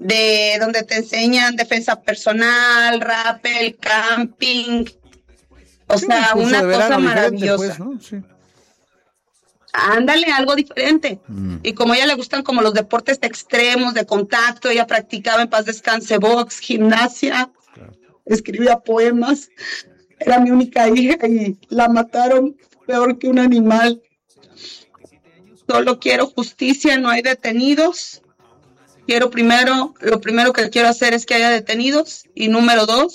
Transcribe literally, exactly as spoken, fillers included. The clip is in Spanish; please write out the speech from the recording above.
de donde te enseñan defensa personal, rappel, camping, o Sí, sea, un curso una de verano cosa diferente, maravillosa. pues, ¿no? Sí. Ándale, algo diferente. Mm. Y como a ella le gustan como los deportes extremos, de contacto, ella practicaba en paz descanse box, gimnasia, Claro. escribía poemas. Era mi única hija y la mataron peor que un animal. Solo quiero justicia, no hay detenidos. Quiero primero, lo primero que quiero hacer es que haya detenidos. Y número dos,